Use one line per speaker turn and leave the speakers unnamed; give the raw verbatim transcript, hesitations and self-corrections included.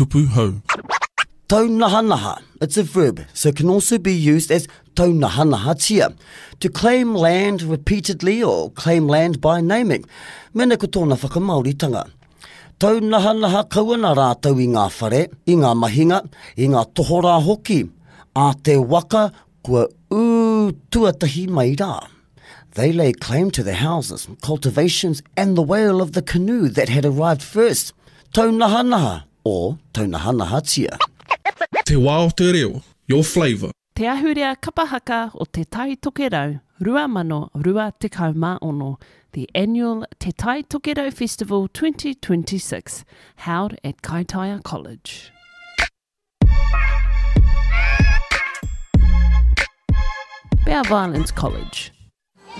kupu hau.
Taunahanaha. It's a verb, so it can also be used as taunahanahatia, to claim land repeatedly or claim land by naming. Mena ko tōna whakamauritanga. Taunahanaha kaua rātau i ngā whare, i ngā mahinga, i ngā tohora hoki, a te waka kua ū tuatahi mai rā. They lay claim to the houses, cultivations and the whale of the canoe that had arrived first. Taunahanaha or taunahanahatia.
Te wā o te reo, your flavour.
Te ahurea kapahaka o Te Tai Tokerau, Rua Mano Rua Tekau Mā Ono, the annual Te Tai Tokerau Festival twenty twenty-six, held at Kaitaia College. Bear Violence College.